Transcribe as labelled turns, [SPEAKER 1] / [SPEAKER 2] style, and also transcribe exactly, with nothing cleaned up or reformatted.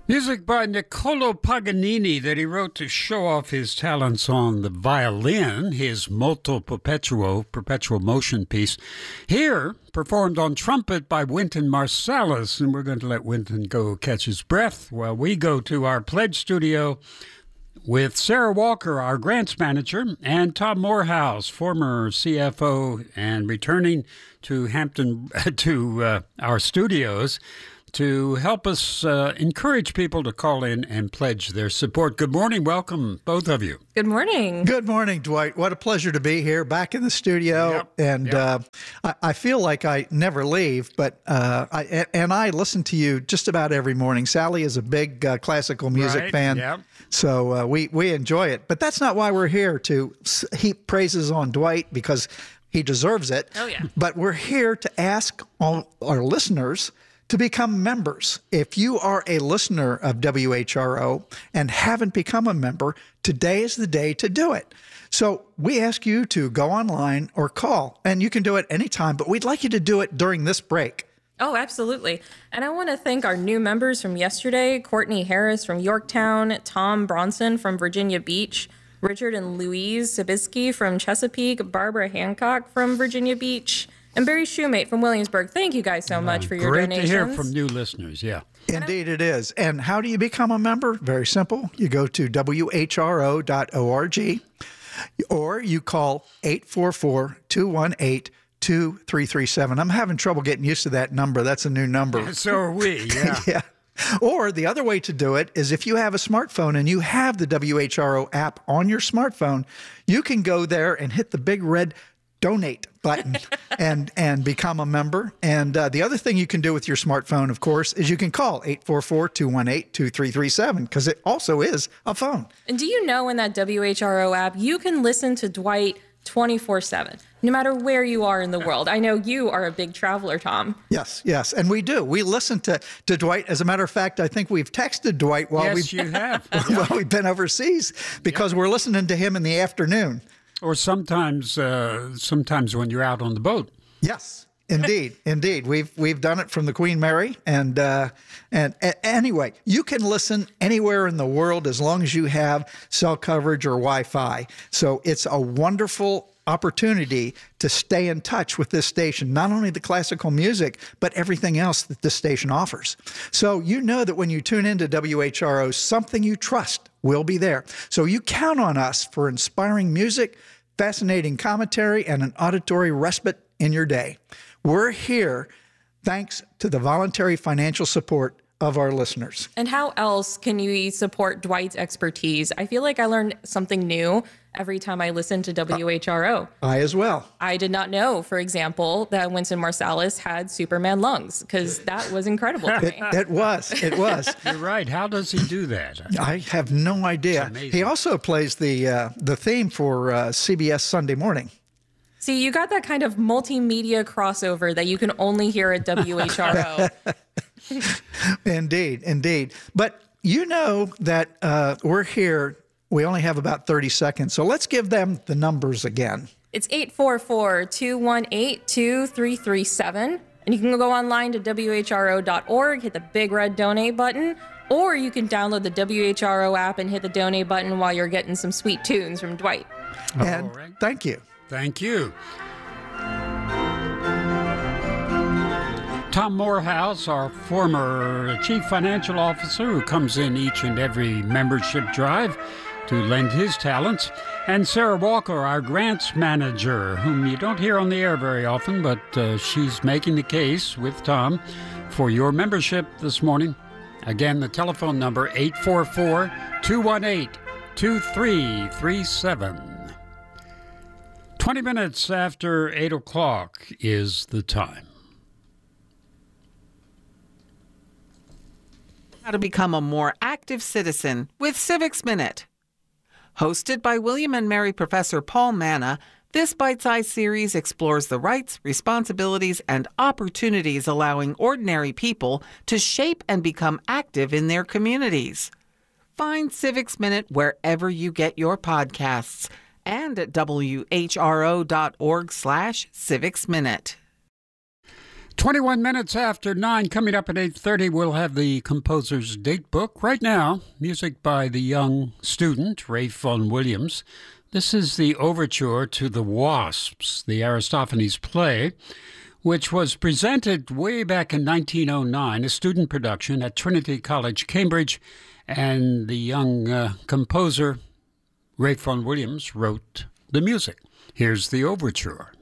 [SPEAKER 1] Music by Niccolo Paganini that he wrote to show off his talents on the violin, his Molto Perpetuo, perpetual motion piece. Here, performed on trumpet by Wynton Marsalis, and we're going to let Wynton go catch his breath while we go to our pledge studio with Sarah Walker, our grants manager, and Tom Morehouse, former C F O and returning to Hampton, to uh, our studios, to help us uh, encourage people to call in and pledge their support. Good morning. Welcome, both of you.
[SPEAKER 2] Good morning.
[SPEAKER 3] Good morning, Dwight. What a pleasure to be here, back in the studio.
[SPEAKER 1] Yep.
[SPEAKER 3] And
[SPEAKER 1] Yep.
[SPEAKER 3] Uh, I, I feel like I never leave, but uh, I and I listen to you just about every morning. Sally is a big uh, classical music
[SPEAKER 1] Right.
[SPEAKER 3] fan,
[SPEAKER 1] Yep.
[SPEAKER 3] so uh, we, we enjoy it. But that's not why we're here, to heap praises on Dwight, because he deserves it.
[SPEAKER 2] Oh, yeah.
[SPEAKER 3] But we're here to ask all our listeners to become members. If you are a listener of W H R O and haven't become a member, today is the day to do it. So we ask you to go online or call, and you can do it anytime, but we'd like you to do it during this break.
[SPEAKER 2] Oh, absolutely. And I want to thank our new members from yesterday, Courtney Harris from Yorktown, Tom Bronson from Virginia Beach, Richard and Louise Sabisky from Chesapeake, Barbara Hancock from Virginia Beach, and Barry Shoemate from Williamsburg. Thank you guys so much for your
[SPEAKER 1] Great
[SPEAKER 2] donations.
[SPEAKER 1] to hear from new listeners, yeah.
[SPEAKER 3] Indeed it is. And how do you become a member? Very simple. You go to W H R O dot org, or you call eight four four, two one eight, two three three seven. I'm having trouble getting used to that number. That's a new number.
[SPEAKER 1] So are we, yeah.
[SPEAKER 3] Yeah. Or the other way to do it is if you have a smartphone and you have the W H R O app on your smartphone, you can go there and hit the big red donate button and and become a member. And uh, the other thing you can do with your smartphone, of course, is you can call eight four four, two one eight, two three three seven, because it also is a phone.
[SPEAKER 2] And do you know in that W H R O app, you can listen to Dwight twenty-four seven, no matter where you are in the world. I know you are a big traveler, Tom.
[SPEAKER 3] Yes, yes, and we do. We listen to, to Dwight. As a matter of fact, I think we've texted Dwight while,
[SPEAKER 1] Yes,
[SPEAKER 3] we've,
[SPEAKER 1] you have.
[SPEAKER 3] while we've been overseas, because we're listening to him in the afternoon.
[SPEAKER 1] Or sometimes, uh, sometimes when you're out on the boat.
[SPEAKER 3] Yes, indeed, indeed. We've we've done it from the Queen Mary, and uh, and a- anyway, you can listen anywhere in the world as long as you have cell coverage or Wi-Fi. So it's a wonderful opportunity to stay in touch with this station, not only the classical music, but everything else that this station offers. So you know that when you tune into W H R O, something you trust will be there. So you count on us for inspiring music, fascinating commentary, and an auditory respite in your day. We're here thanks to the voluntary financial support of our listeners.
[SPEAKER 2] And how else can you support Dwight's expertise? I feel like I learned something new every time I listen to W H R O.
[SPEAKER 3] I as well.
[SPEAKER 2] I did not know, for example, that Wynton Marsalis had Superman lungs, because that was incredible to
[SPEAKER 3] It,
[SPEAKER 2] me.
[SPEAKER 3] it was. It was.
[SPEAKER 1] You're right. How does he do that?
[SPEAKER 3] I have no idea.
[SPEAKER 1] amazing.
[SPEAKER 3] He also plays the uh, the theme for uh, C B S Sunday Morning.
[SPEAKER 2] See, you got that kind of multimedia crossover that you can only hear at W H R O.
[SPEAKER 3] Indeed, indeed. But you know that uh, we're here. We only have about thirty seconds, so let's give them the numbers again.
[SPEAKER 2] It's eight four four, two one eight, two three three seven. And you can go online to W H R O dot org, hit the big red donate button, or you can download the W H R O app and hit the donate button while you're getting some sweet tunes from Dwight.
[SPEAKER 3] And
[SPEAKER 1] All right.
[SPEAKER 3] thank you.
[SPEAKER 1] Thank you. Tom Morehouse, our former chief financial officer, who comes in each and every membership drive to lend his talents, and Sarah Walker, our grants manager, whom you don't hear on the air very often, but uh, she's making the case with Tom for your membership this morning. Again, the telephone number, eight four four, two one eight, two three three seven. twenty minutes after eight o'clock is the time.
[SPEAKER 4] How to become a more active citizen with Civics Minute. Hosted by William and Mary Professor Paul Manna, this bite-sized series explores the rights, responsibilities, and opportunities allowing ordinary people to shape and become active in their communities. Find Civics Minute wherever you get your podcasts and at W H R O dot org slash Civics Minute.
[SPEAKER 1] twenty-one minutes after nine, coming up at eight thirty, we'll have the composer's date book. Right now, music by the young student, Ralph Vaughan Williams. This is the overture to The Wasps, the Aristophanes play, which was presented way back in nineteen oh nine, a student production at Trinity College, Cambridge, and the young uh, composer, Ralph Vaughan Williams, wrote the music. Here's the overture.